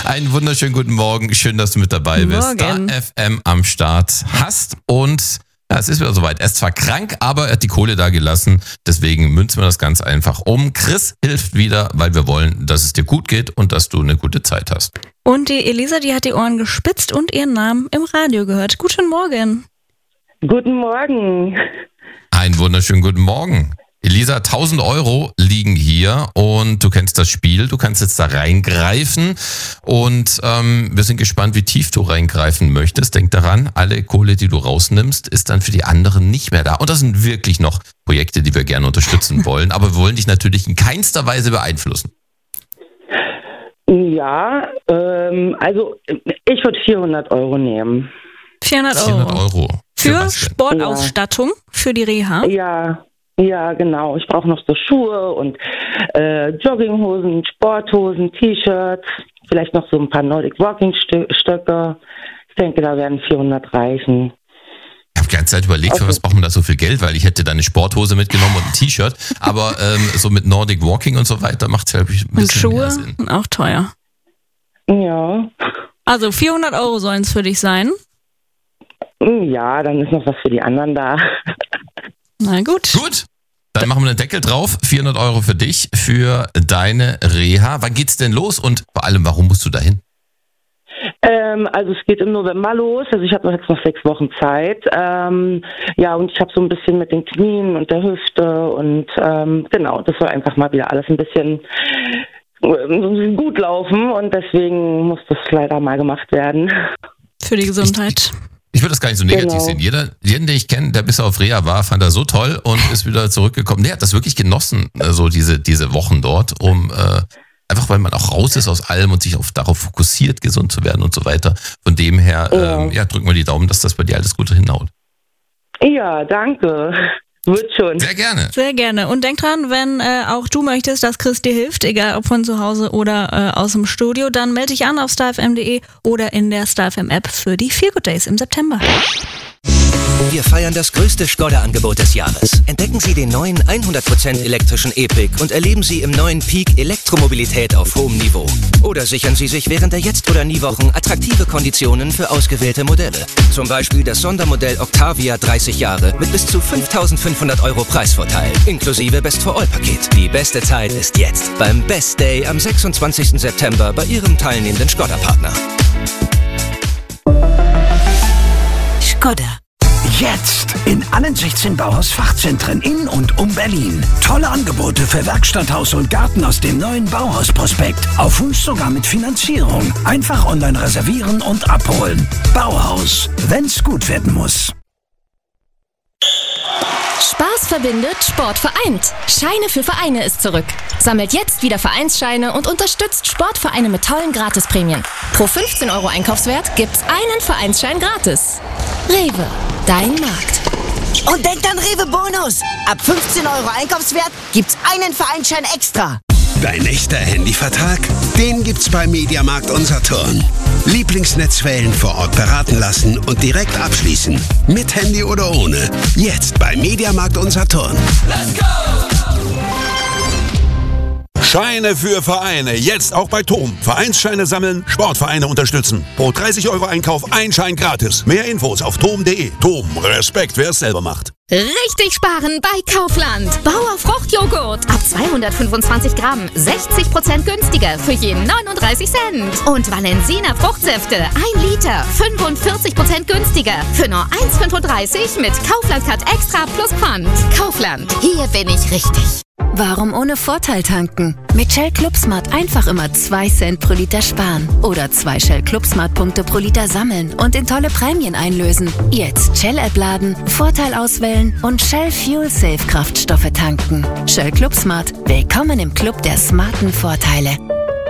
Einen wunderschönen guten Morgen. Schön, dass du mit dabei bist. Star FM am Start hast und es ist wieder soweit. Er ist zwar krank, aber er hat die Kohle da gelassen. Deswegen münzen wir das ganz einfach um. Chris hilft wieder, weil wir wollen, dass es dir gut geht und dass du eine gute Zeit hast. Und die Elisa, die hat die Ohren gespitzt und ihren Namen im Radio gehört. Guten Morgen. Guten Morgen. Einen wunderschönen guten Morgen. Elisa, 1000 Euro liegen hier und du kennst das Spiel, du kannst jetzt da reingreifen und wir sind gespannt, wie tief du reingreifen möchtest. Denk daran, alle Kohle, die du rausnimmst, ist dann für die anderen nicht mehr da. Und das sind wirklich noch Projekte, die wir gerne unterstützen wollen, aber wir wollen dich natürlich in keinster Weise beeinflussen. Ja, also ich würde 400 Euro nehmen. 400 Euro. 400 Euro. Für Sportausstattung, für die Reha? Ja, genau. Ich brauche noch so Schuhe und Jogginghosen, Sporthosen, T-Shirts, vielleicht noch so ein paar Nordic Walking Stöcke. Ich denke, da werden 400 reichen. Ich habe die ganze Zeit überlegt, für was braucht man da so viel Geld, weil ich hätte da eine Sporthose mitgenommen und ein T-Shirt, aber so mit Nordic Walking und so weiter macht es ja ein bisschen und Schuhe mehr Sinn. Und auch teuer. Ja. Also 400 Euro sollen es für dich sein? Ja, dann ist noch was für die anderen da. Na gut. Gut, dann machen wir einen Deckel drauf. 400 Euro für dich, für deine Reha. Wann geht's denn los und vor allem, warum musst du dahin? Also es geht im November los. Also ich habe jetzt noch 6 Wochen Zeit. Ja, und ich habe so ein bisschen mit den Knien und der Hüfte und genau, das soll einfach mal wieder alles ein bisschen gut laufen und deswegen muss das leider mal gemacht werden. Für die Gesundheit. Ich würde das gar nicht so negativ sehen. Jeden, den ich kenne, der bisher auf Reha war, fand er so toll und ist wieder zurückgekommen. Der hat das wirklich genossen, so diese Wochen dort, einfach weil man auch raus ist aus allem und sich darauf fokussiert, gesund zu werden und so weiter. Von dem her, drücken wir die Daumen, dass das bei dir alles gut hinhaut. Ja, danke. Wird schon. Sehr gerne. Sehr gerne. Und denk dran, wenn auch du möchtest, dass Chris dir hilft, egal ob von zu Hause oder aus dem Studio, dann melde dich an auf starfm.de oder in der StarFM App für die Feel Good Days im September. Wir feiern das größte Skoda-Angebot des Jahres. Entdecken Sie den neuen 100% elektrischen E-Pick und erleben Sie im neuen Peak Elektromobilität auf hohem Niveau. Oder sichern Sie sich während der Jetzt- oder Nie-Wochen attraktive Konditionen für ausgewählte Modelle. Zum Beispiel das Sondermodell Octavia 30 Jahre mit bis zu 5.500 Euro Preisvorteil, inklusive Best-for-All-Paket. Die beste Zeit ist jetzt beim Best Day am 26. September bei Ihrem teilnehmenden Skoda-Partner. Skoda. Jetzt in allen 16 Bauhaus-Fachzentren in und um Berlin. Tolle Angebote für Werkstatt, Haus und Garten aus dem neuen Bauhaus-Prospekt. Auf Wunsch sogar mit Finanzierung. Einfach online reservieren und abholen. Bauhaus, wenn's gut werden muss. Spaß verbindet, Sport vereint. Scheine für Vereine ist zurück. Sammelt jetzt wieder Vereinsscheine und unterstützt Sportvereine mit tollen Gratisprämien. Pro 15 Euro Einkaufswert gibt's einen Vereinsschein gratis. Rewe, dein Markt. Und denkt an Rewe Bonus. Ab 15 Euro Einkaufswert gibt's einen Vereinsschein extra. Dein echter Handyvertrag? Den gibt's bei Mediamarkt und Saturn. Lieblingsnetzwellen vor Ort beraten lassen und direkt abschließen. Mit Handy oder ohne. Jetzt bei Mediamarkt und Saturn. Let's go! Scheine für Vereine. Jetzt auch bei TOM. Vereinsscheine sammeln, Sportvereine unterstützen. Pro 30 Euro Einkauf ein Schein gratis. Mehr Infos auf tom.de. TOM. Respekt, wer es selber macht. Richtig sparen bei Kaufland. Bauer Fruchtjoghurt. Ab 225 Gramm 60% günstiger für je 39 Cent. Und Valensina Fruchtsäfte 1 Liter 45% günstiger für nur 1,35 mit Kaufland-Card Extra plus Pfand. Kaufland. Hier bin ich richtig. Warum ohne Vorteil tanken? Mit Shell ClubSmart einfach immer 2 Cent pro Liter sparen. Oder 2 Shell ClubSmart-Punkte pro Liter sammeln und in tolle Prämien einlösen. Jetzt Shell-App laden, Vorteil auswählen und Shell Fuel Safe Kraftstoffe tanken. Shell ClubSmart. Willkommen im Club der smarten Vorteile.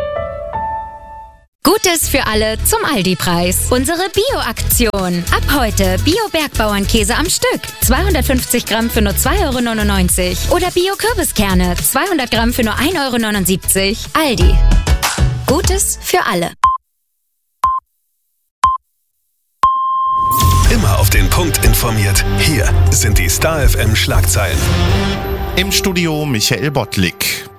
Gutes für alle zum Aldi-Preis. Unsere Bio-Aktion. Ab heute Bio-Bergbauernkäse am Stück. 250 Gramm für nur 2,99 €. Oder Bio-Kürbiskerne. 200 Gramm für nur 1,79 €. Aldi. Gutes für alle. Immer auf den Punkt informiert. Hier sind die Star FM Schlagzeilen. Im Studio Michael Bottlik.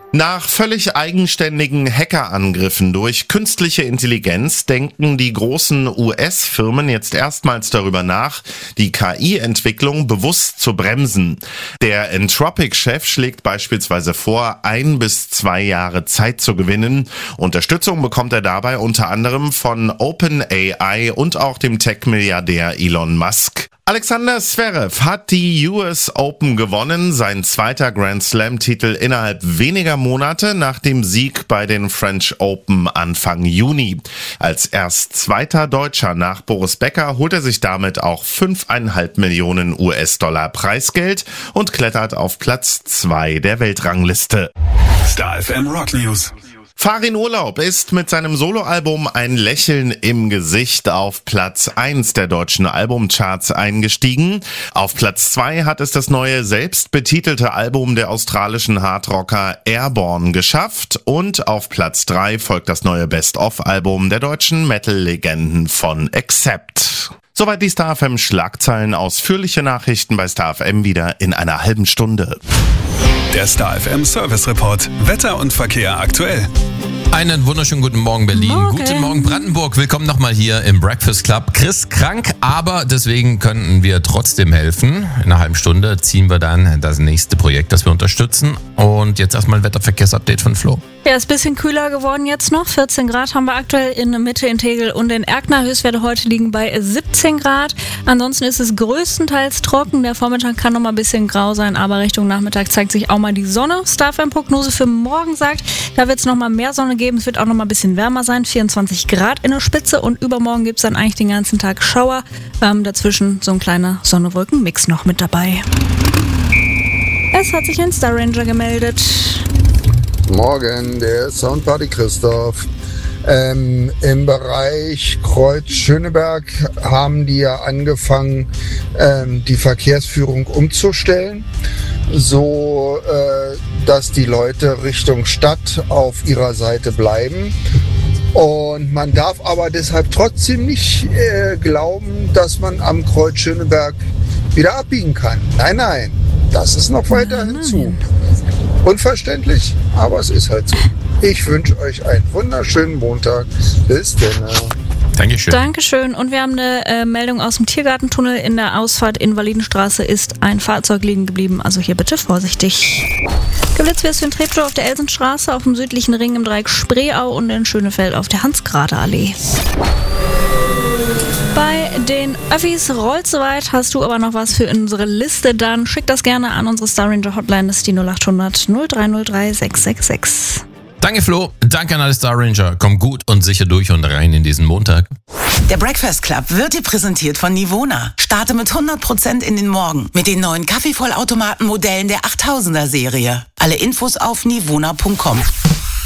Nach völlig eigenständigen Hackerangriffen durch künstliche Intelligenz denken die großen US-Firmen jetzt erstmals darüber nach, die KI-Entwicklung bewusst zu bremsen. Der Anthropic-Chef schlägt beispielsweise vor, 1 bis 2 Jahre Zeit zu gewinnen. Unterstützung bekommt er dabei unter anderem von OpenAI und auch dem Tech-Milliardär Elon Musk. Alexander Zverev hat die US Open gewonnen, sein zweiter Grand Slam-Titel innerhalb weniger Monate nach dem Sieg bei den French Open Anfang Juni. Als erst zweiter Deutscher nach Boris Becker holt er sich damit auch 5,5 Millionen US-Dollar Preisgeld und klettert auf Platz 2 der Weltrangliste. Star FM Rock News. Farin Urlaub ist mit seinem Soloalbum Ein Lächeln im Gesicht auf Platz 1 der deutschen Albumcharts eingestiegen. Auf Platz 2 hat es das neue selbstbetitelte Album der australischen Hardrocker Airborne geschafft und auf Platz 3 folgt das neue Best-of-Album der deutschen Metal-Legenden von Accept. Soweit die Star FM Schlagzeilen. Ausführliche Nachrichten bei Star FM wieder in einer halben Stunde. Der Star FM Service Report. Wetter und Verkehr aktuell. Einen wunderschönen guten Morgen, Berlin. Guten Morgen, Brandenburg. Willkommen nochmal hier im Breakfast Club. Chris krank, aber deswegen könnten wir trotzdem helfen. In einer halben Stunde ziehen wir dann das nächste Projekt, das wir unterstützen. Und jetzt erstmal ein Wetterverkehrsupdate von Flo. Ja, ist ein bisschen kühler geworden jetzt noch. 14 Grad haben wir aktuell in der Mitte in Tegel und in Erkner. Höchstwerte heute liegen bei 17 Grad. Ansonsten ist es größtenteils trocken. Der Vormittag kann noch mal ein bisschen grau sein, aber Richtung Nachmittag zeigt sich auch mal die Sonne. Star FM Prognose für morgen sagt, da wird es noch mal mehr Sonne geben. Es wird auch noch mal ein bisschen wärmer sein. 24 Grad in der Spitze und übermorgen gibt es dann eigentlich den ganzen Tag Schauer. Dazwischen so ein kleiner Sonne-Wolken-Mix noch mit dabei. Es hat sich ein Star Ranger gemeldet. Morgen, der Soundparty Christoph. Im Bereich Kreuz-Schöneberg haben die ja angefangen, die Verkehrsführung umzustellen, so dass die Leute Richtung Stadt auf ihrer Seite bleiben. Und man darf aber deshalb trotzdem nicht glauben, dass man am Kreuz Schöneberg wieder abbiegen kann. Nein, nein, das ist noch weiterhin zu. Unverständlich, aber es ist halt so. Ich wünsche euch einen wunderschönen Montag. Bis dann. Dankeschön. Dankeschön. Und wir haben eine Meldung aus dem Tiergartentunnel. In der Ausfahrt Invalidenstraße ist ein Fahrzeug liegen geblieben. Also hier bitte vorsichtig. Geblitzt wird es für den Treptow auf der Elsenstraße, auf dem südlichen Ring im Dreieck Spreeau und in Schönefeld auf der Hans-Grade-Allee. Bei den Öffis rollt soweit. Hast du aber noch was für unsere Liste, dann schick das gerne an unsere Star Ranger Hotline. Das ist die 0800 0303 666. Danke Flo, danke an alle Star Ranger. Komm gut und sicher durch und rein in diesen Montag. Der Breakfast Club wird dir präsentiert von Nivona. Starte mit 100% in den Morgen mit den neuen Kaffeevollautomaten-Modellen der 8000er Serie. Alle Infos auf nivona.com.